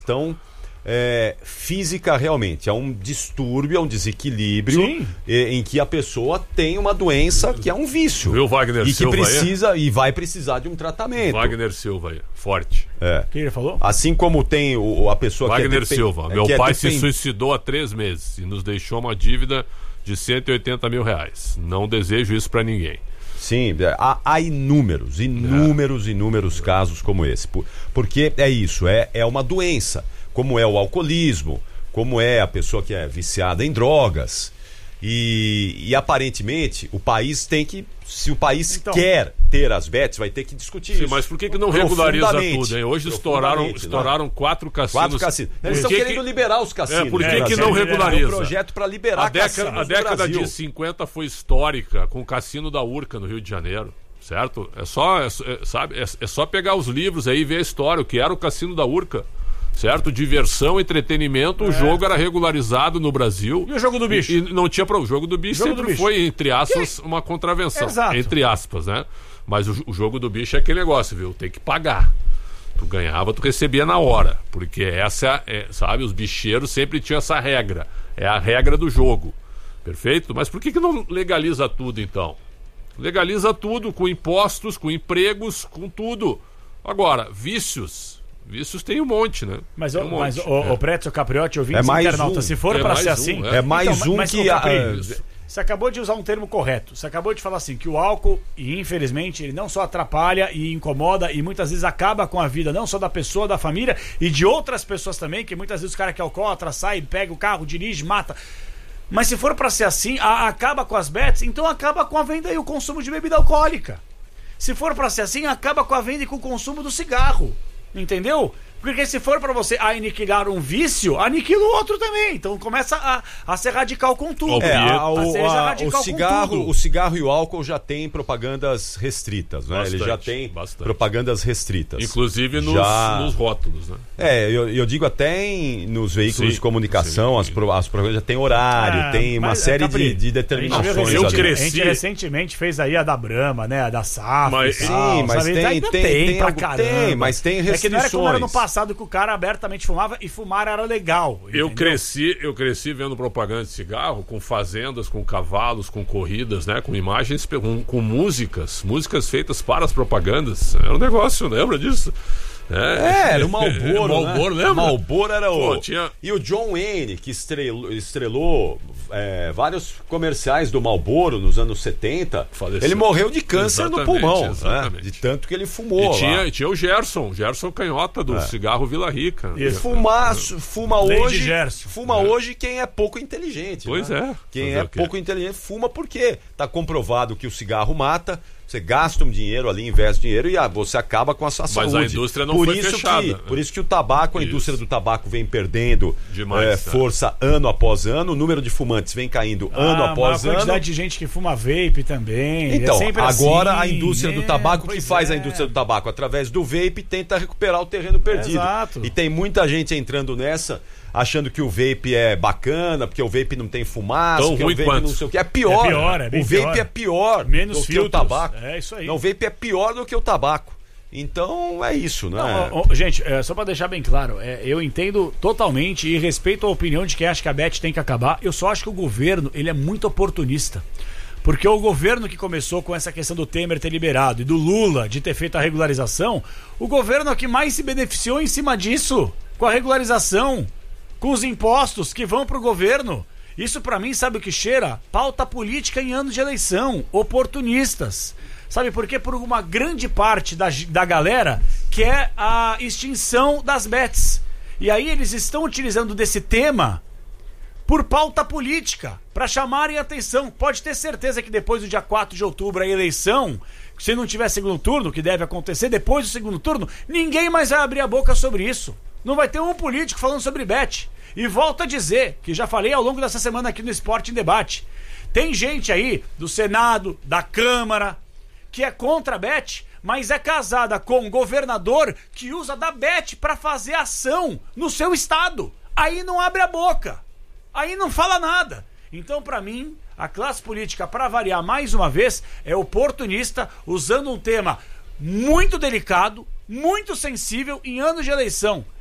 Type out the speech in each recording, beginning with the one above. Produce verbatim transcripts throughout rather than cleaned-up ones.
Então, é, física realmente, é um distúrbio, é um desequilíbrio e, em que a pessoa tem uma doença que é um vício. Viu, Wagner e Silva que precisa aí? E vai precisar de um tratamento. Wagner Silva aí, forte. É. O que ele falou? Assim como tem o, a pessoa Wagner que é depen... Silva, meu que pai é se depen... suicidou há três meses e nos deixou uma dívida de cento e oitenta mil reais. Não desejo isso pra ninguém. Sim, há, há inúmeros, inúmeros, é. inúmeros casos como esse. Por, porque é isso, é, é uma doença, como é o alcoolismo, como é a pessoa que é viciada em drogas. E, e aparentemente o país tem que, se o país então, quer ter as bets, vai ter que discutir sim, isso. Mas por que, que não regulariza tudo, hein? Hoje estouraram, estouraram quatro cassinos. Quatro cassinos. Eles estão querendo que... liberar os cassinos. É, por que, é, que não regulariza? É um projeto para liberar a década, cassinos a década no Brasil. de cinquenta foi histórica com o Cassino da Urca no Rio de Janeiro, certo? É só, é, é, sabe, é, é só pegar os livros aí e ver a história, o que era o Cassino da Urca. Certo? Diversão, entretenimento, é. O jogo era regularizado no Brasil. E o jogo do bicho? E, e não tinha problema. O jogo do bicho jogo sempre do bicho. Foi, entre aspas, que? Uma contravenção. Exato. Entre aspas, né? Mas o, o jogo do bicho é aquele negócio, viu? Tem que pagar. Tu ganhava, tu recebia na hora. Porque essa é, sabe, os bicheiros sempre tinham essa regra. É a regra do jogo. Perfeito? Mas por que, que não legaliza tudo, então? Legaliza tudo, com impostos, com empregos, com tudo. Agora, vícios. Vícios tem um monte, né? Mas, um o, mas monte. o, é. o Prédio Capriotti, ouvindo é mais internauta, um. se for é para ser um, assim... É, é mais então, um mas, que... Ô, A... Você acabou de usar um termo correto. Você acabou de falar assim, que o álcool, e infelizmente, ele não só atrapalha e incomoda e muitas vezes acaba com a vida, não só da pessoa, da família e de outras pessoas também, que muitas vezes o cara que é alcoólatra sai, pega o carro, dirige, mata... Mas se for para ser assim, a, acaba com as bets, então acaba com a venda e o consumo de bebida alcoólica. Se for para ser assim, acaba com a venda e com o consumo do cigarro. Entendeu? Porque se for pra você aniquilar um vício, aniquila o outro também. Então começa a, a ser radical com tudo. É, a, o, a ser a, radical o, cigarro, com tudo. o cigarro e o álcool já tem propagandas restritas, né? Bastante, Ele já tem bastante. propagandas restritas. Inclusive nos, já... nos rótulos, né? É, eu, eu digo até em, nos veículos sim, de comunicação, sim. As, pro, as propagandas já tem horário, Ah, tem uma série Capri, de, de determinações. A gente, eu recente, cresci... a gente recentemente fez aí a da Brahma, né? A da Safra. Mas, e tal, sim, mas sabe? tem, Ainda tem, tem, tem, pra algo, caramba. tem, mas tem restrições. É que não era como era no passado que o cara abertamente fumava e fumar era legal. Eu entendeu? cresci, eu cresci vendo propaganda de cigarro com fazendas, com cavalos, com corridas, né? Com imagens, com, com músicas, músicas feitas para as propagandas. Era um negócio, lembra disso? É, era o Marlboro, o Marlboro, né? lembra? Marlboro era o... Pô, tinha... E o John Wayne, que estrelou, estrelou é, vários comerciais do Marlboro nos anos setenta, Faleceu. Ele morreu de câncer Exatamente, no pulmão, exatamente. Né? De tanto que ele fumou. E tinha, lá. e tinha o Gerson, Gerson Canhota do É. cigarro Vila Rica. E fumar, fuma Lady hoje, Gerson. fuma É. hoje quem é pouco inteligente. Pois né? é. Quem Fazer é o quê? pouco inteligente fuma porque está comprovado que o cigarro mata. Você gasta um dinheiro ali, investe dinheiro e ah, você acaba com a sua Mas saúde. a indústria não por foi isso fechada. Que, por isso que o tabaco, a Isso. indústria do tabaco vem perdendo Demais, é, né? força ano após ano. O número de fumantes vem caindo ano Ah, após a ano. quantidade de gente que fuma vape também. Então, é sempre agora assim, a indústria do é, tabaco, o que pois faz é. a indústria do tabaco? Através do vape, tenta recuperar o terreno perdido. Exato. E tem muita gente entrando nessa, achando que o vape é bacana, porque o vape não tem fumaça, Tão que ruim o vape quanto? não sei o que. É pior. É pior, é bem o vape pior. é pior Menos do que filtros. o tabaco. É isso aí. Não, o vape é pior do que o tabaco. Então é isso, né? Não, ó, ó, gente, é, só pra deixar bem claro, é, eu entendo totalmente e respeito a opinião de quem acha que a Bet tem que acabar. Eu só acho que o governo, ele é muito oportunista. Porque o governo que começou com essa questão do Temer ter liberado e do Lula de ter feito a regularização, o governo é o que mais se beneficiou em cima disso, com a regularização, com os impostos que vão pro governo. Isso pra mim, sabe o que cheira? Pauta política em anos de eleição, oportunistas. Sabe por quê? Por uma grande parte da, da galera quer a extinção das bets. E aí eles estão utilizando desse tema por pauta política, para chamarem a atenção. Pode ter certeza que depois do dia quatro de outubro, a eleição, se não tiver segundo turno, que deve acontecer, depois do segundo turno, ninguém mais vai abrir a boca sobre isso. Não vai ter um político falando sobre bet. E volto a dizer, que já falei ao longo dessa semana aqui no Esporte em Debate, tem gente aí do Senado, da Câmara, que é contra a bet, mas é casada com um governador que usa da bet para fazer ação no seu estado. Aí não abre a boca. Aí não fala nada. Então, para mim, a classe política, para variar mais uma vez, é oportunista, usando um tema muito delicado, muito sensível em anos de eleição.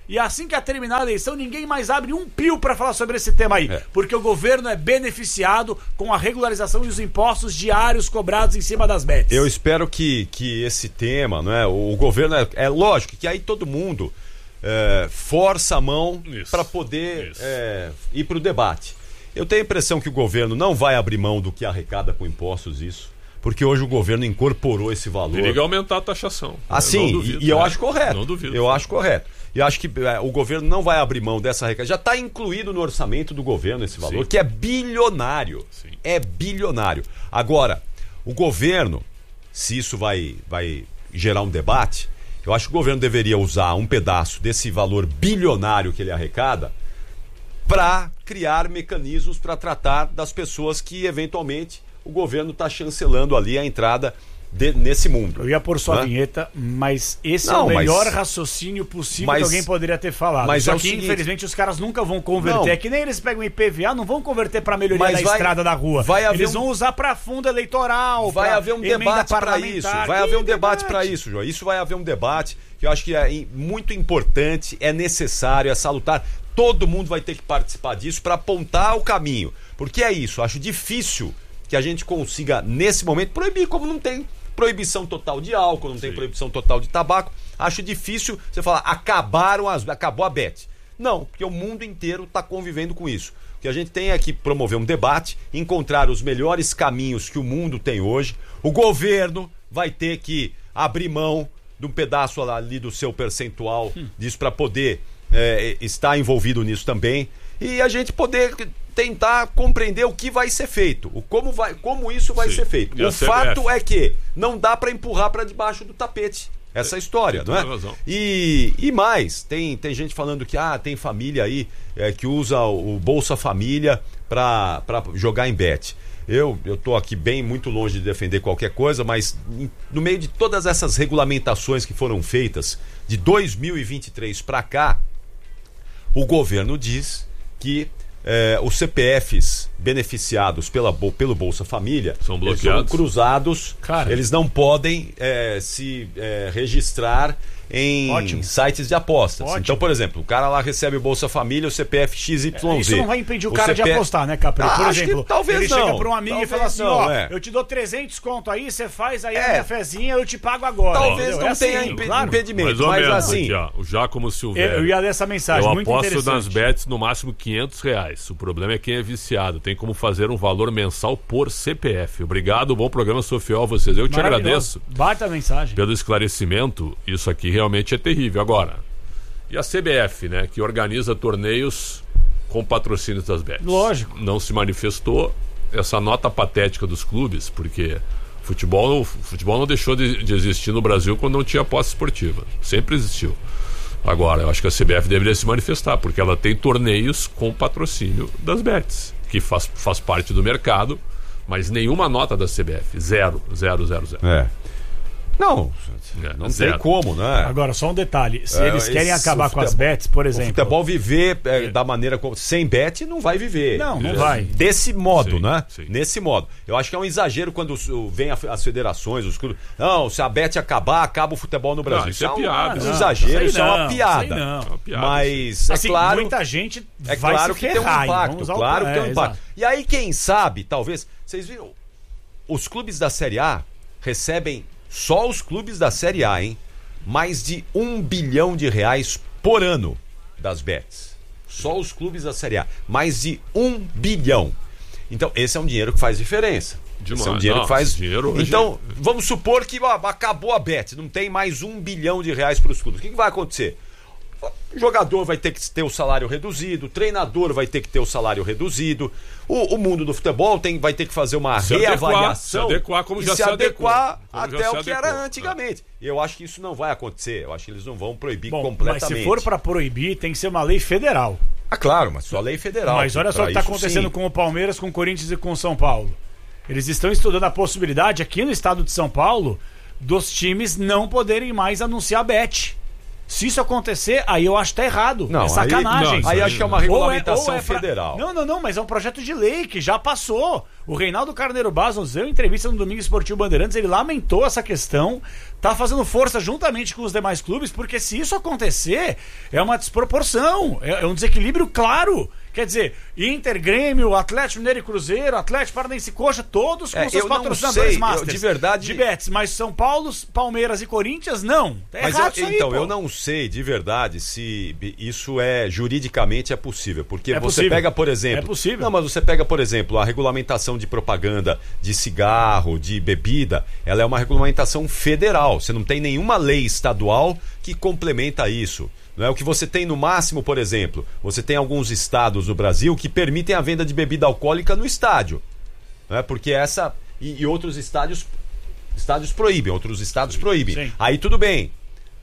e assim que terminar a eleição, ninguém mais abre um pio para falar sobre esse tema aí. É. Porque o governo é beneficiado com a regularização e os impostos diários cobrados em cima das bets. Eu espero que, que esse tema, não é? O, o governo, é, é lógico que aí todo mundo é, força a mão para poder é, ir para o debate. Eu tenho a impressão que o governo não vai abrir mão do que arrecada com impostos, isso. Porque hoje o governo incorporou esse valor. Periga aumentar a taxação. Assim, duvido, e, e eu né? acho correto. Não duvido. Eu acho correto. E acho que é, o governo não vai abrir mão dessa arrecadação. Já está incluído no orçamento do governo esse valor, Sim. que é bilionário. Sim. É bilionário. Agora, o governo, se isso vai, vai gerar um debate, eu acho que o governo deveria usar um pedaço desse valor bilionário que ele arrecada para criar mecanismos para tratar das pessoas que, eventualmente, o governo está chancelando ali a entrada de, nesse mundo. Eu ia pôr sua Hã? vinheta, mas esse não, é o melhor mas, raciocínio possível mas, que alguém poderia ter falado. Mas Só é que, seguinte, infelizmente, os caras nunca vão converter. Não, é que nem eles pegam I P V A, não vão converter para melhoria da vai, estrada da rua. Vai eles um, vão usar para fundo eleitoral. Vai haver um debate para isso. Vai haver um debate para isso, João. Isso vai haver um debate que eu acho que é muito importante, é necessário, é salutar. Todo mundo vai ter que participar disso para apontar o caminho. Porque é isso, acho difícil que a gente consiga, nesse momento, proibir, como não tem proibição total de álcool, não tem Sim. proibição total de tabaco. Acho difícil você falar, acabaram as, acabou a bet. Não, porque o mundo inteiro está convivendo com isso. O que a gente tem é que promover um debate, encontrar os melhores caminhos que o mundo tem hoje. O governo vai ter que abrir mão de um pedaço ali do seu percentual hum. disso para poder é, estar envolvido nisso também. E a gente poder tentar compreender o que vai ser feito, o como, vai, como isso vai Sim. ser feito. E o fato é que não dá para empurrar para debaixo do tapete essa história, não é? E, e mais, tem, tem gente falando que ah, tem família aí é, que usa o, o Bolsa Família para jogar em bet. Eu eu tô aqui bem, muito longe de defender qualquer coisa, mas em, no meio de todas essas regulamentações que foram feitas de dois mil e vinte e três para cá, o governo diz que É, os C P Fs beneficiados pela, pelo Bolsa Família são bloqueados, são cruzados, Cara. eles não podem é, se é, registrar em Ótimo. sites de apostas. Ótimo. Então, por exemplo, o cara lá recebe o Bolsa Família, o C P F X Y Z. Isso não vai impedir o, o cara C P F... de apostar, né, Capri? Ah, por exemplo, talvez ele não. chega para um amigo talvez e fala assim, não, ó, é. eu te dou trezentos conto aí, você faz aí é. a minha fezinha, eu te pago agora. Talvez entendeu? não é tenha assim, imp... claro. impedimento, mas menos, assim... Aqui, ó, o Giacomo Silvério. Eu ia dessa mensagem, eu muito aposto nas bets no máximo quinhentos reais. O problema é quem é viciado. Tem como fazer um valor mensal por C P F. Obrigado, bom programa, sou fiel a vocês. Eu te agradeço. Bata a mensagem. Pelo esclarecimento, isso aqui realmente é terrível. Agora... E a C B F, né, que organiza torneios com patrocínios das bets. Lógico. Não se manifestou essa nota patética dos clubes, porque futebol, futebol não deixou de, de existir no Brasil quando não tinha aposta esportiva. Sempre existiu. Agora, eu acho que a C B F deveria se manifestar, porque ela tem torneios com patrocínio das bets, que faz, faz parte do mercado, mas nenhuma nota da C B F. Zero, zero, zero, zero. É. Não, não é, tem como, né? Agora, só um detalhe. Se é, eles querem acabar futebol, com as bets, por exemplo... O futebol viver é, da maneira... como sem bet não vai viver. Não, não é. vai. Desse modo, sim, né? Sim. Nesse modo. Eu acho que é um exagero quando vem as federações, os clubes... Não, se a bet acabar, acaba o futebol no Brasil. Não, isso, isso é, é piada. Um, um exagero, isso, não, é uma piada. Isso não. É uma piada. Mas, assim, é claro... muita gente é vai claro se que ferrar, tem um impacto. Claro que tem um é, impacto. exato. E aí, quem sabe, talvez... Vocês viram? Os clubes da Série A recebem... Só os clubes da Série A, hein? Mais de um bilhão de reais por ano das bets. Só os clubes da Série A. Mais de um bilhão. Então, esse é um dinheiro que faz diferença. Demais. Esse é um dinheiro Não, que faz... Dinheiro hoje... Então, vamos supor que ó, acabou a bet. Não tem mais um bilhão de reais para os clubes. O que, que vai acontecer? O jogador vai ter que ter o salário reduzido, o treinador vai ter que ter o salário reduzido, o, o mundo do futebol tem, vai ter que fazer uma se reavaliação adequar, se adequar como e já se, se adequar como até já o se que adequou. era antigamente. E eu acho que isso não vai acontecer, eu acho que eles não vão proibir Bom, completamente. Mas se for para proibir, tem que ser uma lei federal. Ah, claro, mas só lei federal. Mas olha só o que está acontecendo sim. com o Palmeiras, com o Corinthians e com o São Paulo. Eles estão estudando a possibilidade aqui no estado de São Paulo dos times não poderem mais anunciar bet. Se isso acontecer, aí eu acho que tá errado. Não, é sacanagem. Aí, não, aí acho que é uma regulamentação ou é, ou é pra... federal. Não, não, não, mas é um projeto de lei que já passou. O Reinaldo Carneiro Bastos, em entrevista no Domingo Esportivo Bandeirantes, ele lamentou essa questão, tá fazendo força juntamente com os demais clubes, porque se isso acontecer, é uma desproporção, é, é um desequilíbrio claro. Quer dizer, Inter, Grêmio, Atlético Mineiro e Cruzeiro, Atlético Paranaense e Coxa, todos com é, seus eu patrocinadores sei, masters. Eu, de verdade... De bets, mas São Paulo, Palmeiras e Corinthians, não. Tá mas errado eu, isso aí, então, pô. eu não sei de verdade se isso é juridicamente é possível. Porque é você possível. pega, por exemplo... É possível. Não, mas você pega, por exemplo, a regulamentação de propaganda de cigarro, de bebida, ela é uma regulamentação federal. Você não tem nenhuma lei estadual que complementa isso. Não é o que você tem no máximo, por exemplo, você tem alguns estados no Brasil que permitem a venda de bebida alcoólica no estádio. Não é? Porque essa... E, e outros estádios, estádios proíbem, outros estados proíbem. Sim. Aí tudo bem.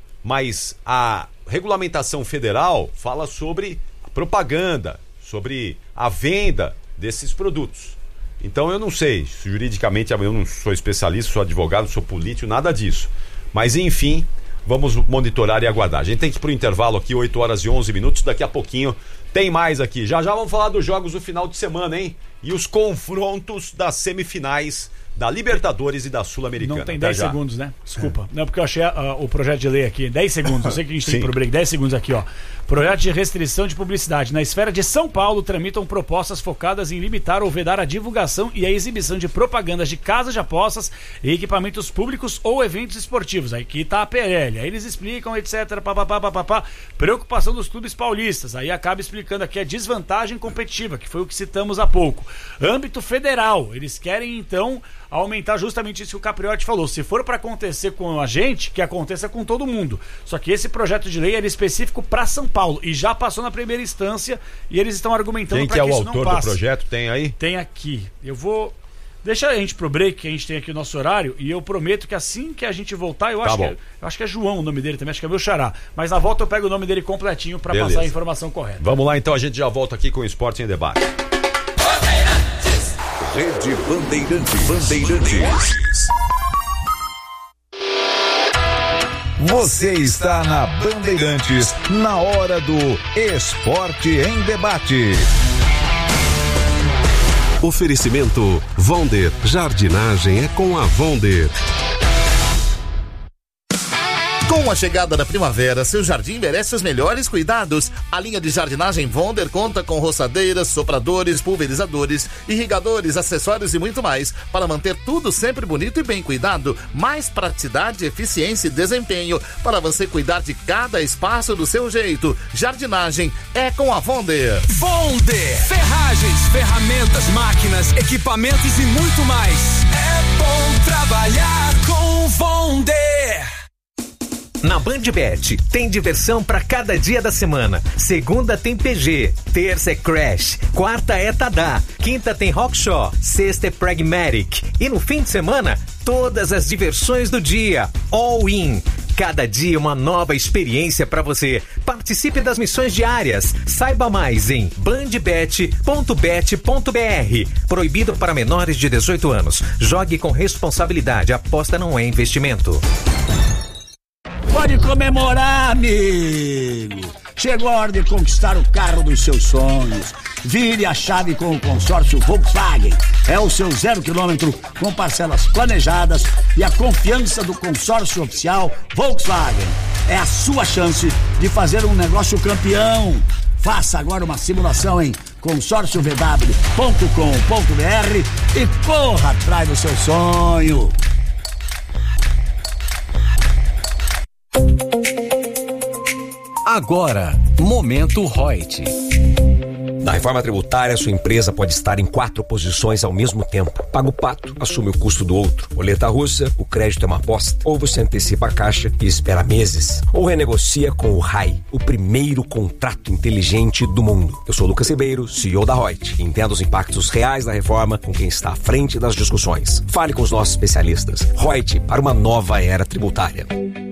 Mas a regulamentação federal fala sobre a propaganda, sobre a venda desses produtos. Então eu não sei, juridicamente eu não sou especialista, sou advogado, sou político, nada disso. Mas enfim, vamos monitorar e aguardar. A gente tem que ir pro intervalo aqui, oito horas e onze minutos, daqui a pouquinho tem mais aqui. Já já vamos falar dos jogos do final de semana, hein? E os confrontos das semifinais da Libertadores e da Sul-Americana. Não tem dez segundos, né? Desculpa. Não, porque eu achei uh, o projeto de lei aqui. dez segundos. Eu sei que a gente tem pro break. dez segundos aqui, ó. Projeto de restrição de publicidade. Na esfera de São Paulo, tramitam propostas focadas em limitar ou vedar a divulgação e a exibição de propagandas de casas de apostas e equipamentos públicos ou eventos esportivos. Aqui tá a P L. Aí eles explicam, etcétera. Papapá, papapá. Preocupação dos clubes paulistas. Aí acaba explicando aqui a desvantagem competitiva, que foi o que citamos há pouco. Âmbito federal. Eles querem, então, aumentar justamente isso que o Capriotti falou. Se for para acontecer com a gente, que aconteça com todo mundo. Só que esse projeto de lei era específico para São Paulo e já passou na primeira instância e eles estão argumentando para que, que é isso não passe. Quem que é o autor do projeto? Tem aí? Tem aqui. Eu vou... Deixa a gente pro break, que a gente tem aqui o nosso horário, e eu prometo que assim que a gente voltar, eu, tá acho, bom. que é, eu acho que é João o nome dele também, acho que é meu xará. Mas na volta eu pego o nome dele completinho para passar a informação correta. Vamos lá então, a gente já volta aqui com o Esporte em Debate. Rede Bandeirantes. Bandeirantes. Você está na Bandeirantes, na hora do Esporte em Debate. Oferecimento Vonder. Jardinagem é com a Vonder. Com a chegada da primavera, seu jardim merece os melhores cuidados. A linha de jardinagem Vonder conta com roçadeiras, sopradores, pulverizadores, irrigadores, acessórios e muito mais para manter tudo sempre bonito e bem cuidado. Mais praticidade, eficiência e desempenho para você cuidar de cada espaço do seu jeito. Jardinagem é com a Vonder. Vonder. Ferragens, ferramentas, máquinas, equipamentos e muito mais. É bom trabalhar com Vonder. Na BandBet, tem diversão pra cada dia da semana. Segunda tem P G, terça é Crash, quarta é Tadá, quinta tem Rockshaw, sexta é Pragmatic. E no fim de semana, todas as diversões do dia. All in. Cada dia uma nova experiência pra você. Participe das missões diárias. Saiba mais em bandbet ponto bet ponto br. Proibido para menores de dezoito anos. Jogue com responsabilidade. Aposta não é investimento. Pode comemorar, amigo! Chegou a hora de conquistar o carro dos seus sonhos. Vire a chave com o consórcio Volkswagen. É o seu zero quilômetro com parcelas planejadas e a confiança do consórcio oficial Volkswagen. É a sua chance de fazer um negócio campeão. Faça agora uma simulação em consórcio v w ponto com ponto b r e corra atrás do seu sonho. Agora, Momento Reut. Na reforma tributária, sua empresa pode estar em quatro posições ao mesmo tempo. Paga o pato, assume o custo do outro. Roleta russa, o crédito é uma aposta. Ou você antecipa a caixa e espera meses. Ou renegocia com o R A I, o primeiro contrato inteligente do mundo. Eu sou o Lucas Ribeiro, C E O da Reut. Entenda os impactos reais da reforma com quem está à frente das discussões. Fale com os nossos especialistas. Reut, para uma nova era tributária.